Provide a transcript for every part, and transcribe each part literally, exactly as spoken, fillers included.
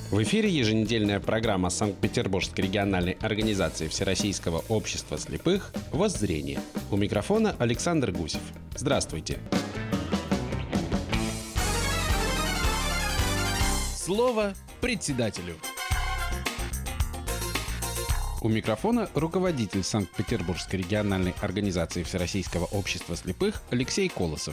В эфире еженедельная программа Санкт-Петербургской региональной организации Всероссийского общества слепых «Воззрение». У микрофона Александр Гусев. Здравствуйте. Слово председателю. У микрофона руководитель Санкт-Петербургской региональной организации Всероссийского общества слепых Алексей Колосов.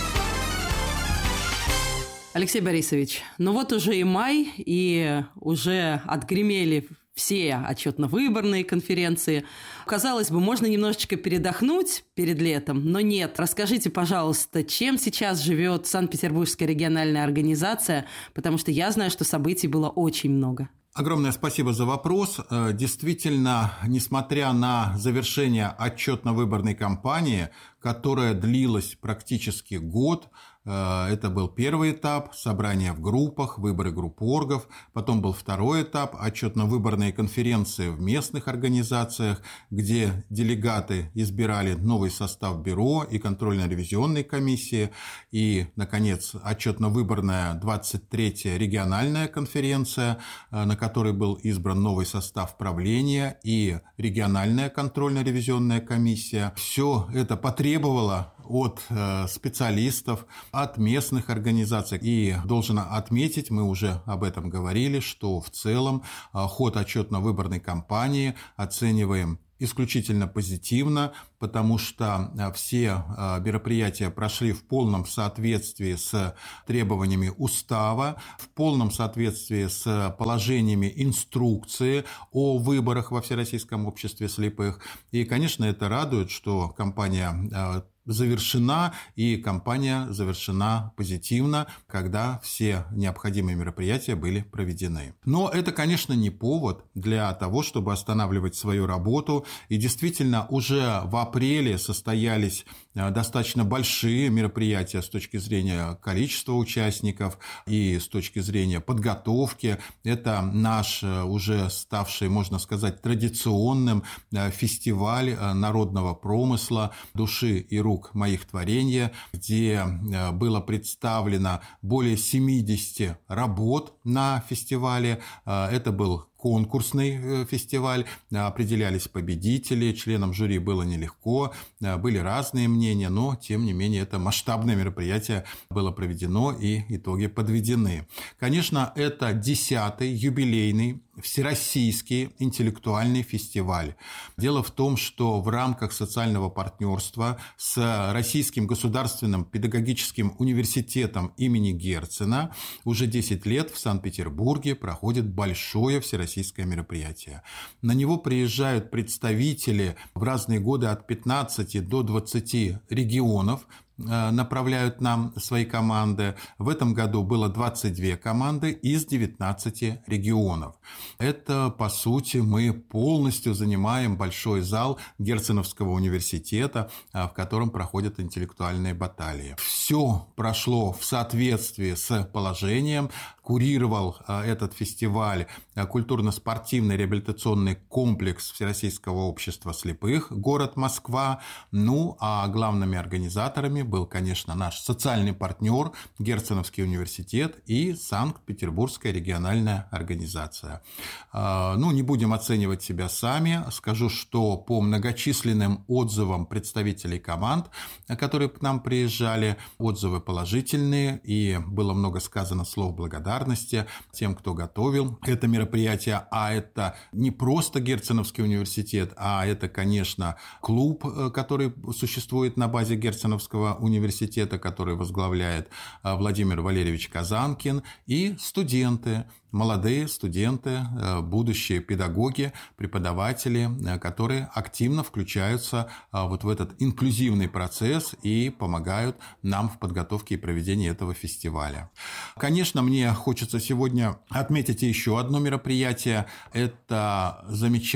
Алексей Борисович, ну вот уже и май, и уже отгремели все отчетно-выборные конференции. Казалось бы, можно немножечко передохнуть перед летом, но нет. Расскажите, пожалуйста, чем сейчас живет Санкт-Петербургская региональная организация, потому что я знаю, что событий было очень много. Огромное спасибо за вопрос. Действительно, несмотря на завершение отчетно-выборной кампании, которая длилась практически год, это был первый этап – собрания в группах, выборы группоргов. Потом был второй этап – отчетно-выборные конференции в местных организациях, где делегаты избирали новый состав бюро и контрольно-ревизионной комиссии. И, наконец, отчетно-выборная двадцать третья региональная конференция, на которой был избран новый состав правления и региональная контрольно-ревизионная комиссия. Все это потребовало от специалистов, от местных организаций. И должен отметить, мы уже об этом говорили, что в целом ход отчетно-выборной кампании оцениваем исключительно позитивно, потому что все мероприятия прошли в полном соответствии с требованиями устава, в полном соответствии с положениями инструкции о выборах во Всероссийском обществе слепых. И, конечно, это радует, что кампания завершена, и кампания завершена позитивно, когда все необходимые мероприятия были проведены. Но это, конечно, не повод для того, чтобы останавливать свою работу. И действительно, уже в апреле состоялись достаточно большие мероприятия с точки зрения количества участников и с точки зрения подготовки. Это наш уже ставший, можно сказать, традиционным фестиваль народного промысла, души и рук моих творения, где было представлено более семидесяти работ на фестивале. Это был конкурсный фестиваль, определялись победители, членам жюри было нелегко, были разные мнения, но, тем не менее, это масштабное мероприятие было проведено и итоги подведены. Конечно, это десятый юбилейный всероссийский интеллектуальный фестиваль. Дело в том, что в рамках социального партнерства с Российским государственным педагогическим университетом имени Герцена уже десять лет в Санкт-Петербурге проходит большое всероссийское российское мероприятие. На него приезжают представители в разные годы от пятнадцати до двадцати регионов, направляют нам свои команды. В этом году было двадцать две команды из девятнадцати регионов. Это, по сути, мы полностью занимаем большой зал Герценовского университета, в котором проходят интеллектуальные баталии. Все прошло в соответствии с положением. Курировал этот фестиваль культурно-спортивный реабилитационный комплекс Всероссийского общества слепых, город Москва. Ну, а главными организаторами был, конечно, наш социальный партнер Герценовский университет и Санкт-Петербургская региональная организация. Ну, не будем оценивать себя сами. Скажу, что по многочисленным отзывам представителей команд, которые к нам приезжали, отзывы положительные, и было много сказано слов благодарности тем, кто готовил это мероприятие. А это не просто Герценовский университет, а это, конечно, клуб, который существует на базе Герценовского университета, который возглавляет Владимир Валерьевич Казанкин, и студенты, молодые студенты, будущие педагоги, преподаватели, которые активно включаются вот в этот инклюзивный процесс и помогают нам в подготовке и проведении этого фестиваля. Конечно, мне хочется сегодня отметить еще одно мероприятие. Это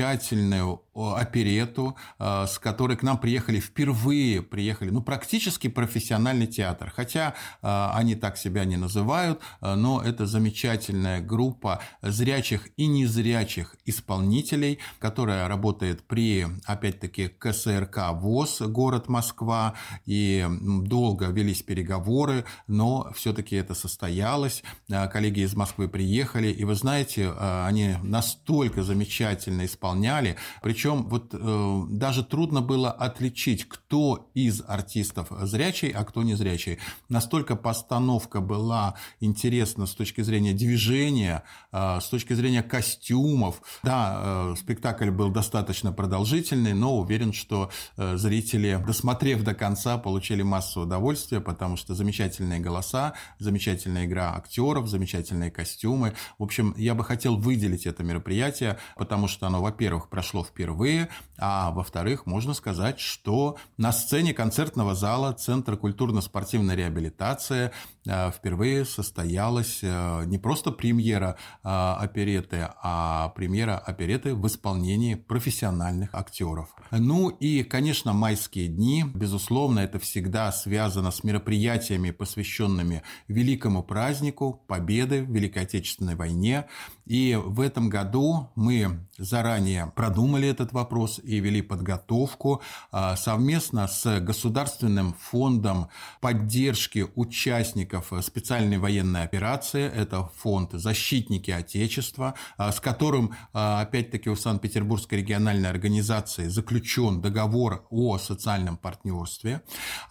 замечательную оперетту, с которой к нам приехали впервые, приехали, ну, практически профессиональный театр. Хотя они так себя не называют, но это замечательная группа зрячих и незрячих исполнителей, которая работает при, опять-таки, ка эс эр ка ВОС, город Москва, и долго велись переговоры, но все-таки это состоялось. Коллеги из Москвы приехали, и вы знаете, они настолько замечательно исполняли, причем вот даже трудно было отличить, кто из артистов зрячий, а кто не зрячий. Настолько постановка была интересна с точки зрения движения, с точки зрения костюмов. Да, спектакль был достаточно продолжительный, но уверен, что зрители, досмотрев до конца, получили массу удовольствия, потому что замечательные голоса, замечательная игра актеров, замечательные костюмы. В общем, я бы хотел выделить это мероприятие, потому что оно, во-первых, прошло впервые, а во-вторых, можно сказать, что на сцене концертного зала Центра культурно-спортивной реабилитации впервые состоялась не просто премьера оперетты, а премьера оперетты в исполнении профессиональных актеров. Ну и, конечно, майские дни, безусловно, это всегда связано с мероприятиями, посвященными великому празднику Победы в Великой Отечественной войне. И в этом году мы заранее продумали этот вопрос и вели подготовку совместно с Государственным фондом поддержки участников специальной военной операции. Это фонд «Защитники Отечества», с которым, опять-таки, у Санкт-Петербургской региональной организации заключен договор о социальном партнерстве,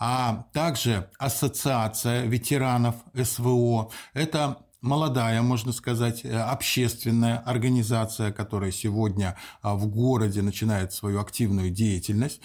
а также Ассоциация ветеранов эс вэ о. Это молодая, можно сказать, общественная организация, которая сегодня в городе начинает свою активную деятельность.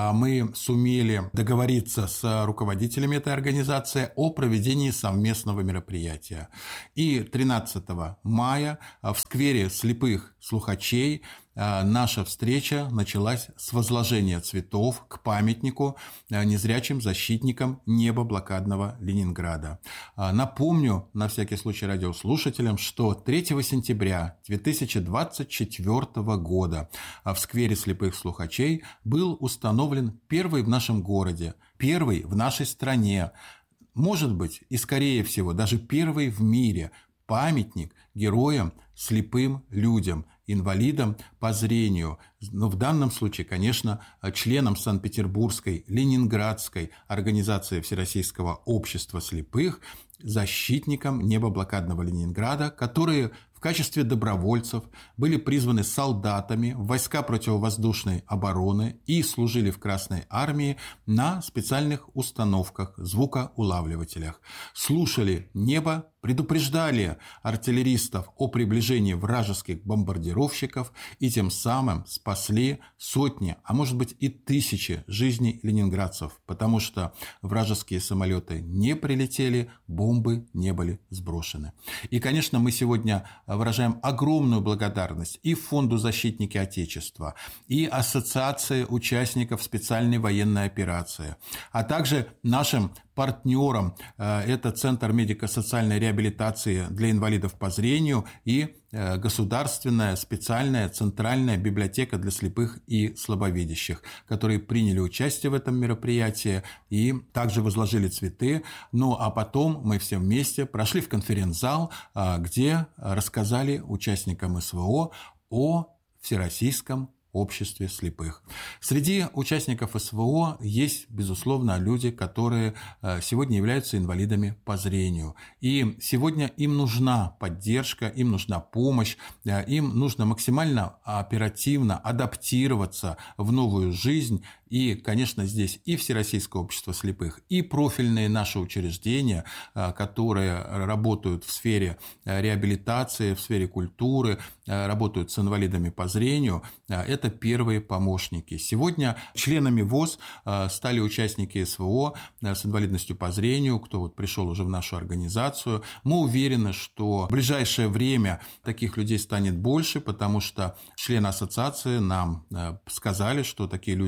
Мы сумели договориться с руководителями этой организации о проведении совместного мероприятия. И тринадцатого мая в сквере слепых слухачей наша встреча началась с возложения цветов к памятнику незрячим защитникам неба блокадного Ленинграда. Напомню, на всякий случай радиослушателям, что третьего сентября две тысячи двадцать четвёртого года в сквере слепых слухачей был установлен первый в нашем городе, первый в нашей стране, может быть, и скорее всего, даже первый в мире памятник героям, слепым людям, инвалидам по зрению. Но в данном случае, конечно, членам Санкт-Петербургской, Ленинградской организации Всероссийского общества слепых, защитникам неба блокадного Ленинграда, которые в качестве добровольцев были призваны солдатами в войска противовоздушной обороны и служили в Красной армии на специальных установках, звукоулавливателях. Слушали небо, предупреждали артиллеристов о приближении вражеских бомбардировщиков и тем самым спасли сотни, а может быть и тысячи жизней ленинградцев, потому что вражеские самолеты не прилетели, бомбы не были сброшены. И, конечно, мы сегодня выражаем огромную благодарность и Фонду «Защитники Отечества», и Ассоциации участников специальной военной операции, а также нашим партнерам. Это Центр медико-социальной реабилитации для инвалидов по зрению и Государственная специальная центральная библиотека для слепых и слабовидящих, которые приняли участие в этом мероприятии и также возложили цветы. Ну а потом мы все вместе прошли в конференц-зал, где рассказали участникам эс вэ о о Всероссийском обществе слепых. Среди участников эс вэ о есть, безусловно, люди, которые сегодня являются инвалидами по зрению. И сегодня им нужна поддержка, им нужна помощь, им нужно максимально оперативно адаптироваться в новую жизнь. И, конечно, здесь и Всероссийское общество слепых, и профильные наши учреждения, которые работают в сфере реабилитации, в сфере культуры, работают с инвалидами по зрению, это первые помощники. Сегодня членами ВОС стали участники эс вэ о с инвалидностью по зрению, кто вот пришел уже в нашу организацию. Мы уверены, что в ближайшее время таких людей станет больше, потому что члены ассоциации нам сказали, что такие люди есть,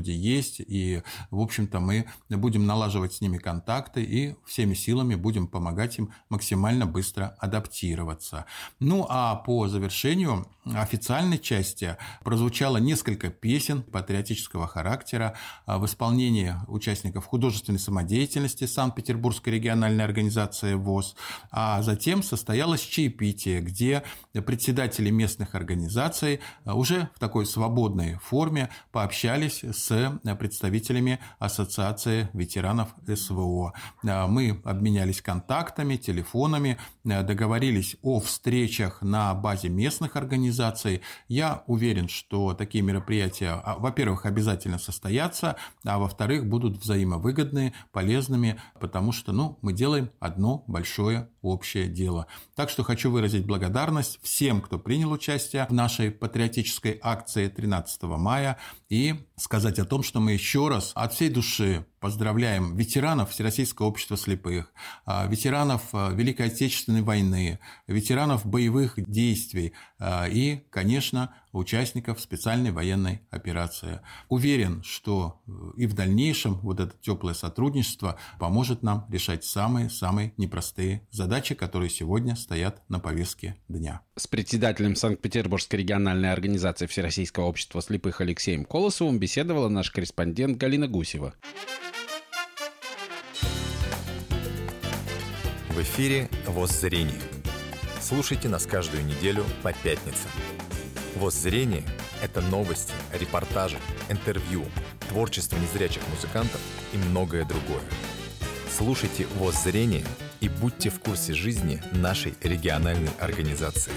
есть, и, в общем-то, мы будем налаживать с ними контакты и всеми силами будем помогать им максимально быстро адаптироваться. Ну, а по завершению официальной части прозвучало несколько песен патриотического характера в исполнении участников художественной самодеятельности Санкт-Петербургской региональной организации ВОС, а затем состоялось чаепитие, где председатели местных организаций уже в такой свободной форме пообщались с представителями Ассоциации ветеранов СВО. Мы обменялись контактами, телефонами, договорились о встречах на базе местных организаций. Я уверен, что такие мероприятия, во-первых, обязательно состоятся, а во-вторых, будут взаимовыгодны, полезными, потому что ну, мы делаем одно большое общее дело. Так что хочу выразить благодарность всем, кто принял участие в нашей патриотической акции тринадцатого мая и сказать о том, что мы еще раз от всей души поздравляем ветеранов Всероссийского общества слепых, ветеранов Великой Отечественной войны, ветеранов боевых действий и, конечно, участников специальной военной операции. Уверен, что и в дальнейшем вот это теплое сотрудничество поможет нам решать самые-самые непростые задачи, которые сегодня стоят на повестке дня. С председателем Санкт-Петербургской региональной организации Всероссийского общества слепых Алексеем Колосовым беседовала наш корреспондент Галина Гусева. В эфире «ВОС-зрение». Слушайте нас каждую неделю по пятницам. «ВОС-зрение» — это новости, репортажи, интервью, творчество незрячих музыкантов и многое другое. Слушайте «ВОС-зрение» и будьте в курсе жизни нашей региональной организации.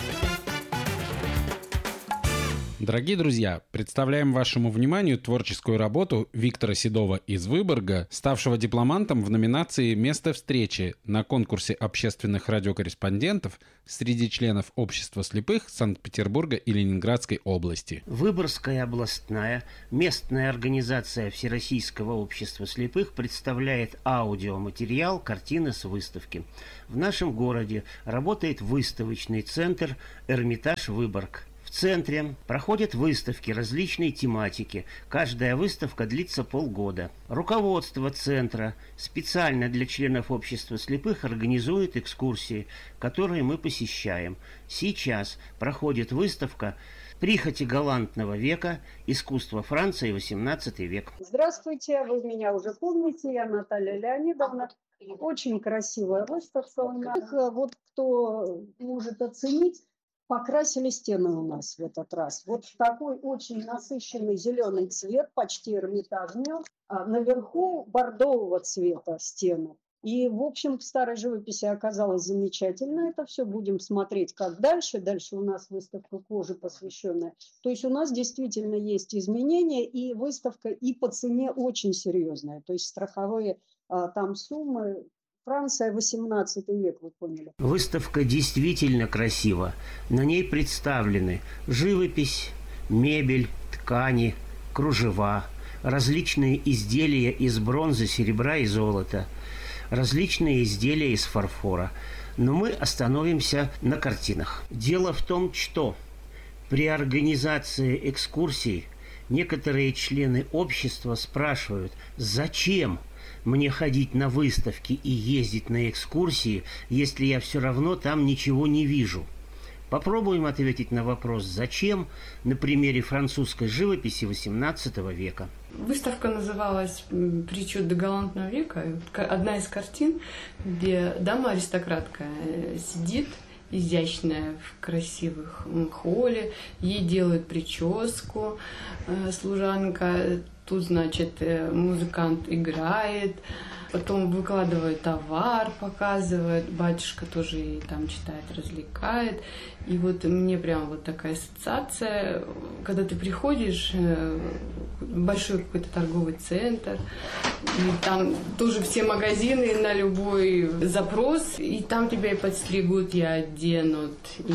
Дорогие друзья, представляем вашему вниманию творческую работу Виктора Седова из Выборга, ставшего дипломантом в номинации «Место встречи» на конкурсе общественных радиокорреспондентов среди членов Общества слепых Санкт-Петербурга и Ленинградской области. Выборгская областная местная организация Всероссийского общества слепых представляет аудиоматериал «Картины с выставки». В нашем городе работает выставочный центр «Эрмитаж Выборг». В центре проходят выставки различной тематики. Каждая выставка длится полгода. Руководство центра специально для членов общества слепых организует экскурсии, которые мы посещаем. Сейчас проходит выставка «Прихоти галантного века. Искусство Франции. восемнадцатый век». Здравствуйте, вы меня уже помните, я Наталья Леонидовна. Очень красивая выставка у нас. Вот кто может оценить, покрасили стены у нас в этот раз. Вот такой очень насыщенный зеленый цвет, почти эрмитажный. А наверху бордового цвета стены. И, в общем, в старой живописи оказалось замечательно. Это все будем смотреть, как дальше. Дальше у нас выставка кожи посвященная. То есть у нас действительно есть изменения, и выставка и по цене очень серьезная. То есть страховые а, там суммы. Франция, восемнадцатый век, вы поняли. Выставка действительно красива. На ней представлены живопись, мебель, ткани, кружева, различные изделия из бронзы, серебра и золота, различные изделия из фарфора. Но мы остановимся на картинах. Дело в том, что при организации экскурсий некоторые члены общества спрашивают, зачем мне ходить на выставки и ездить на экскурсии, если я все равно там ничего не вижу? Попробуем ответить на вопрос «Зачем?» на примере французской живописи восемнадцатого века. Выставка называлась «Причуды галантного века». Одна из картин, где дама-аристократка сидит, изящная, в красивых холле, ей делают прическу, служанка. Тут, значит, музыкант играет, потом выкладывает товар, показывает, батюшка тоже ей там читает, развлекает. И вот мне прям вот такая ассоциация, когда ты приходишь в большой какой-то торговый центр, и там тоже все магазины на любой запрос, и там тебя и подстригут, и оденут, и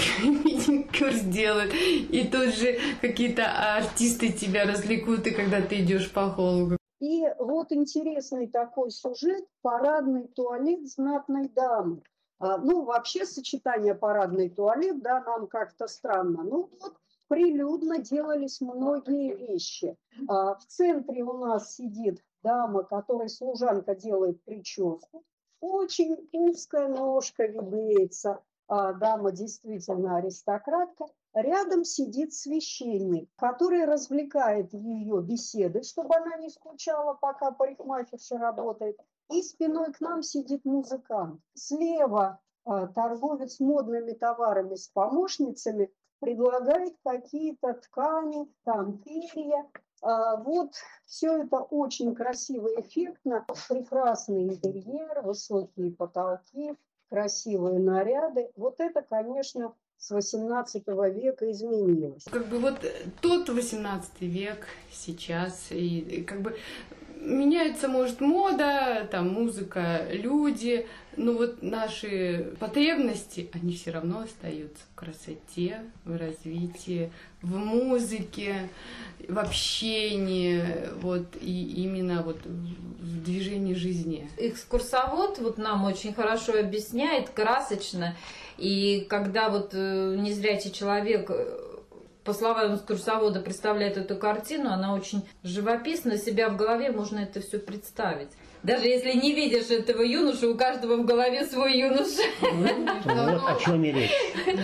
маникюр сделают, и тут же какие-то артисты тебя развлекут, и когда ты идешь по холлу. И вот интересный такой сюжет – парадный туалет знатной дамы. А, ну, вообще сочетание парадный туалет, да, нам как-то странно. Ну, вот прилюдно делались многие вещи. В центре у нас сидит дама, которой служанка делает прическу. Очень узкая ножка виднеется. Дама действительно аристократка. Рядом сидит священник, который развлекает ее беседой, чтобы она не скучала, пока парикмахерша работает. И спиной к нам сидит музыкант. Слева торговец модными товарами с помощницами предлагает какие-то ткани, там перья. Вот все это очень красиво, эффектно. Прекрасный интерьер, высокие потолки, красивые наряды. Вот это, конечно, с восемнадцатого века изменилось. Как бы вот тот восемнадцатый век сейчас, и как бы меняется, может, мода, там, музыка, люди, но вот наши потребности, они все равно остаются в красоте, в развитии, в музыке, в общении, вот, и именно вот в движении жизни. Экскурсовод вот нам очень хорошо объясняет, красочно, и когда вот незрячий человек, по словам экскурсовода, представляет эту картину, она очень живописна, себя в голове можно это все представить. Даже если не видишь этого юношу, у каждого в голове свой юноша. Вот о чем и речь.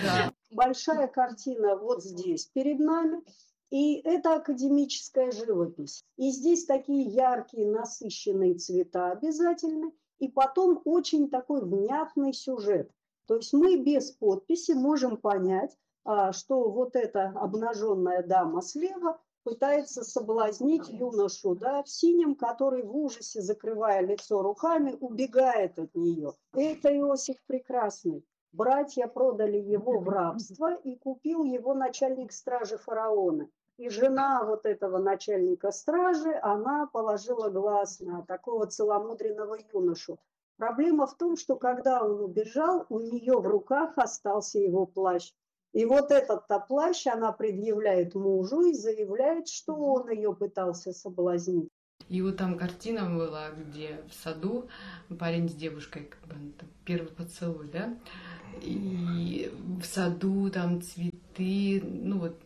Большая картина вот здесь перед нами. И это академическая живопись. И здесь такие яркие, насыщенные цвета обязательно. И потом очень такой внятный сюжет. То есть мы без подписи можем понять, что вот эта обнаженная дама слева пытается соблазнить юношу, да, в синем, который в ужасе, закрывая лицо руками, убегает от нее. Это Иосиф Прекрасный. Братья продали его в рабство, и купил его начальник стражи фараона. И жена вот этого начальника стражи, она положила глаз на такого целомудренного юношу. Проблема в том, что когда он убежал, у нее в руках остался его плащ. И вот этот-то плащ она предъявляет мужу и заявляет, что он ее пытался соблазнить. И вот там картина была, где в саду парень с девушкой, как бы, там, первый поцелуй, да, и в саду там цветы, ну вот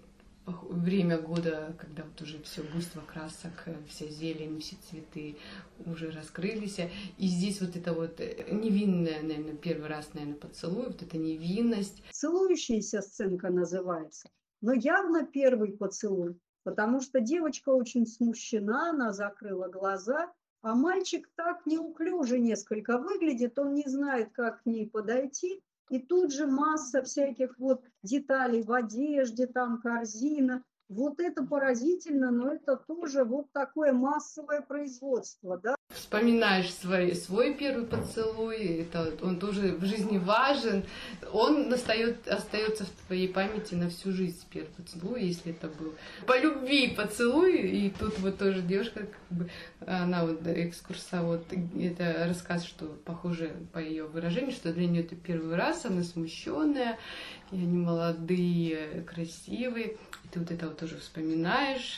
время года, когда вот уже все буйство красок, вся зелень, все цветы уже раскрылись. И здесь вот это вот невинная, наверное, первый раз, наверное, поцелуй, вот эта невинность. Целующаяся сценка называется, но явно первый поцелуй, потому что девочка очень смущена, она закрыла глаза, а мальчик так неуклюже несколько выглядит, он не знает, как к ней подойти. И тут же масса всяких вот деталей в одежде, там корзина. Вот это поразительно, но это тоже вот такое массовое производство, да. Вспоминаешь свой, свой первый поцелуй, это, он тоже в жизни важен, он остает, остается в твоей памяти на всю жизнь, первый поцелуй, если это был по любви поцелуй, и тут вот тоже девушка, как бы, она вот экскурсовод, это рассказ, что похоже по ее выражению, что для нее это первый раз, она смущенная, и они молодые, красивые, и ты вот это вот тоже вспоминаешь,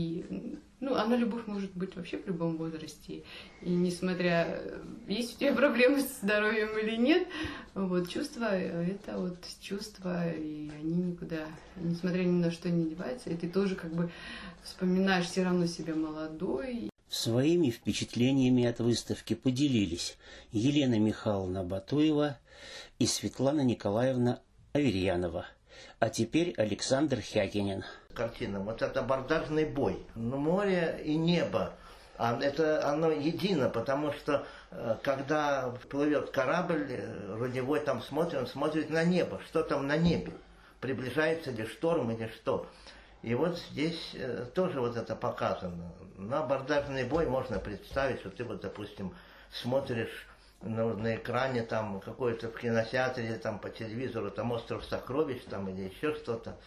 и ну, а на любовь может быть вообще в любом возрасте. И несмотря, есть у тебя проблемы с здоровьем или нет, вот чувства, это вот чувства, и они никуда, несмотря ни на что не деваются, и ты тоже как бы вспоминаешь все равно себя молодой. Своими впечатлениями от выставки поделились Елена Михайловна Батуева и Светлана Николаевна Аверьянова. А теперь Александр Хякинин. Картина, вот это абордажный бой. Ну, море и небо, а это оно едино, потому что когда плывет корабль, рулевой там смотрит, он смотрит на небо, что там на небе, приближается ли шторм или что. И вот здесь тоже вот это показано. На абордажный бой можно представить, что ты вот, допустим, смотришь на, на экране там какой-то в кинотеатре или там по телевизору, там «Остров сокровищ» там или еще что-то.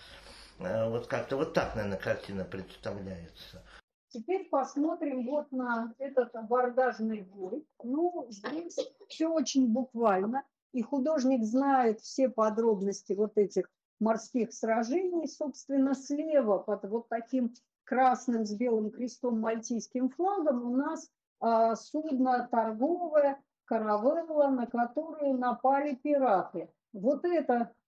Вот как-то вот так, наверное, картина представляется. Теперь посмотрим вот на этот абордажный бой. Ну, здесь все очень буквально. И художник знает все подробности вот этих морских сражений. Собственно, слева под вот таким красным с белым крестом мальтийским флагом у нас а, судно торговое, каравелла, на которую напали пираты. Вот это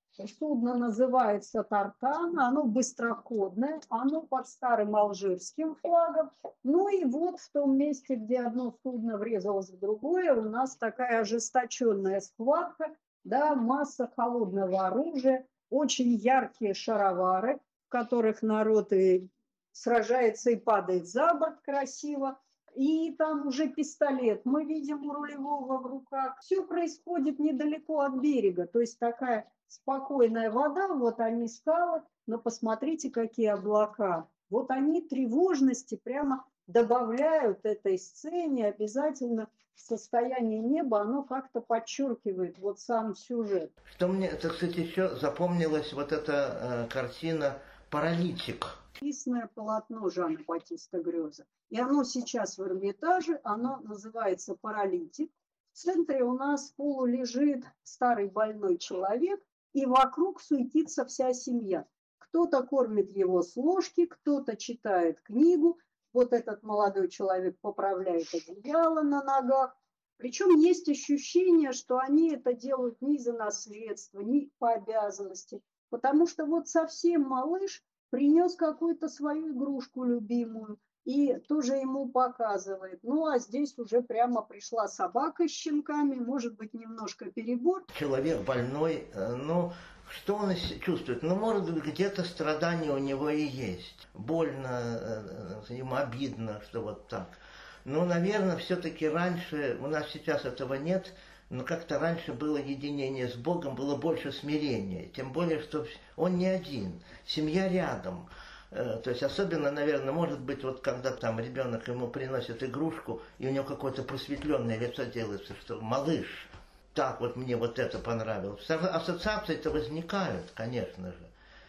Судно называется «Тартан», оно быстроходное, оно под старым алжирским флагом. Ну и вот в том месте, где одно судно врезалось в другое, у нас такая ожесточенная схватка, да, масса холодного оружия, очень яркие шаровары, в которых народ и сражается и падает за борт красиво. И там уже пистолет мы видим у рулевого в руках. Все происходит недалеко от берега, то есть такая спокойная вода, вот они скалы, но посмотрите, какие облака. Вот они тревожности прямо добавляют этой сцене, обязательно состояние неба, оно как-то подчеркивает вот сам сюжет. Что мне, это, кстати, еще запомнилась вот эта э, картина «Паралитик». Писанное полотно Жана Батиста Грёза. И оно сейчас в Эрмитаже, оно называется «Паралитик». В центре у нас полулежит старый больной человек, и вокруг суетится вся семья. Кто-то кормит его с ложки, кто-то читает книгу. Вот этот молодой человек поправляет одеяло на ногах. Причем есть ощущение, что они это делают не из-за наследства, не по обязанности. Потому что вот совсем малыш принес какую-то свою игрушку любимую и тоже ему показывает. Ну, а здесь уже прямо пришла собака с щенками, может быть, немножко перебор. Человек больной, ну, что он чувствует? Ну, может быть, где-то страдания у него и есть. Больно, ему обидно, что вот так. Но, наверное, все-таки раньше, у нас сейчас этого нет, но как-то раньше было единение с Богом, было больше смирения. Тем более, что он не один, семья рядом. То есть особенно, наверное, может быть, вот когда там ребенок ему приносит игрушку, и у него какое-то просветленное лицо делается, что малыш, так вот мне вот это понравилось. Ассоциации-то возникают, конечно же.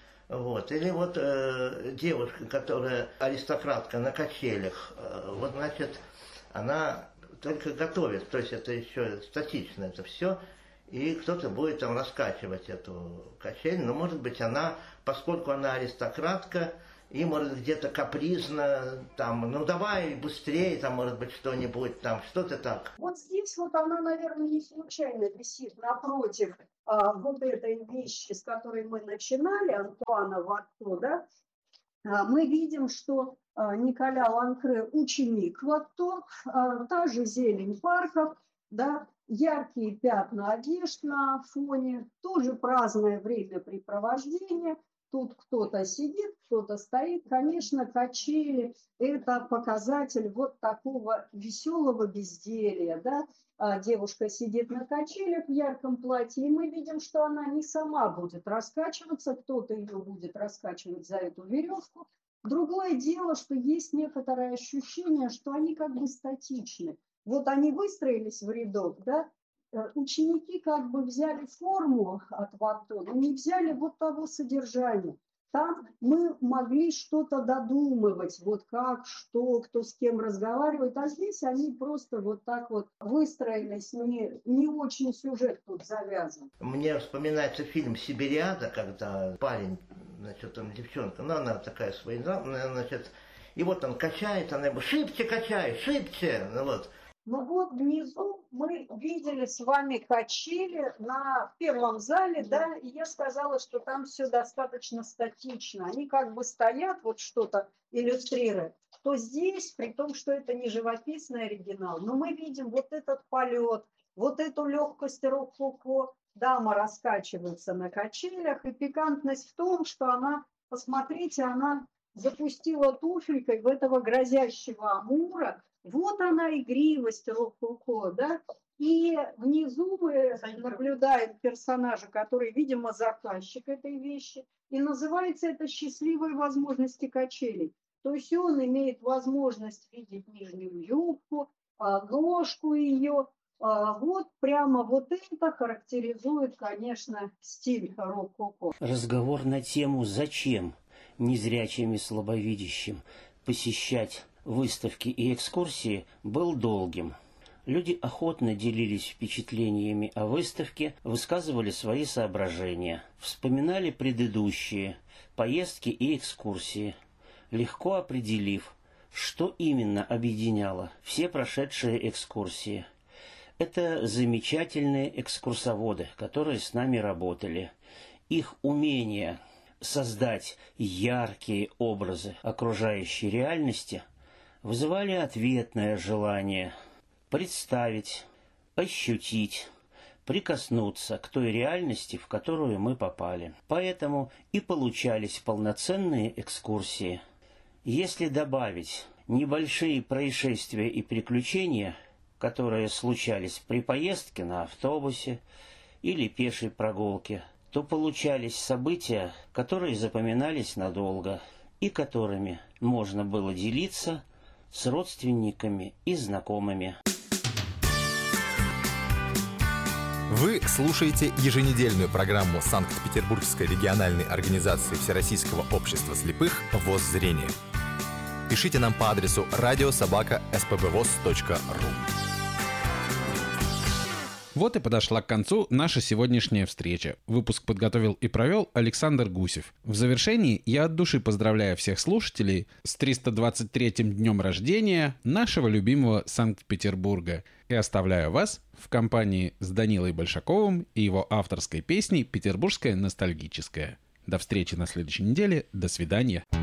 Вот. Или вот э, девушка, которая аристократка на качелях, э, вот, значит, она только готовит, то есть это еще статично это все, и кто-то будет там раскачивать эту качель, но, может быть, она, поскольку она аристократка, и, может, где-то капризно, там, ну, давай быстрее, там, может быть, что-нибудь, там, что-то так. Вот здесь вот она, наверное, не случайно висит напротив а, вот этой вещи, с которой мы начинали, Антуана Ватто, да, а, мы видим, что а, Николя Ланкре ученик Ватто, а, та же зелень парков, да, яркие пятна одежд на фоне, тоже праздное времяпрепровождение. Тут кто-то сидит, кто-то стоит. Конечно, качели – это показатель вот такого веселого безделья. Да? А девушка сидит на качелях в ярком платье, и мы видим, что она не сама будет раскачиваться, кто-то ее будет раскачивать за эту веревку. Другое дело, что есть некоторое ощущение, что они как бы статичны. Вот они выстроились в рядок, да? Ученики как бы взяли форму от Ватто, но не взяли вот того содержания. Там мы могли что-то додумывать, вот как, что, кто с кем разговаривает, а здесь они просто вот так вот выстроились, не, не очень сюжет тут завязан. Мне вспоминается фильм «Сибириада», когда парень, значит, там девчонка, ну она такая своенравная, значит, и вот он качает, она ему «шибче качай, шибче», ну вот. Ну вот внизу мы видели с вами качели на первом зале, да, и я сказала, что там все достаточно статично. Они как бы стоят, вот что-то иллюстрируют. То здесь, при том, что это не живописный оригинал, но мы видим вот этот полет, вот эту легкость рококо. Дама раскачивается на качелях, и пикантность в том, что она, посмотрите, она запустила туфелькой в этого грозящего амура. Вот она игривость рококо, да, и внизу мы наблюдаем персонажа, который, видимо, заказчик этой вещи, и называется это «Счастливые возможности качелей». То есть он имеет возможность видеть нижнюю юбку, ножку ее. Вот прямо вот это характеризует, конечно, стиль рококо. Разговор на тему «Зачем незрячим и слабовидящим посещать выставки и экскурсии» был долгим. Люди охотно делились впечатлениями о выставке, высказывали свои соображения, вспоминали предыдущие поездки и экскурсии, легко определив, что именно объединяло все прошедшие экскурсии. Это замечательные экскурсоводы, которые с нами работали. их умение создать яркие образы окружающей реальности вызывали ответное желание представить, ощутить, прикоснуться к той реальности, в которую мы попали. Поэтому и получались полноценные экскурсии. Если добавить небольшие происшествия и приключения, которые случались при поездке на автобусе или пешей прогулке, то получались события, которые запоминались надолго и которыми можно было делиться с родственниками и знакомыми. Вы слушаете еженедельную программу Санкт-Петербургской региональной организации Всероссийского общества слепых «ВОС-зрение». Пишите нам по адресу радио собака эс пэ бэ вэ о эс точка ру. Вот и подошла к концу наша сегодняшняя встреча. Выпуск подготовил и провел Александр Гусев. В завершении я от души поздравляю всех слушателей с триста двадцать третьим днем рождения нашего любимого Санкт-Петербурга и оставляю вас в компании с Данилой Большаковым и его авторской песней «Петербургская ностальгическая». До встречи на следующей неделе. До свидания.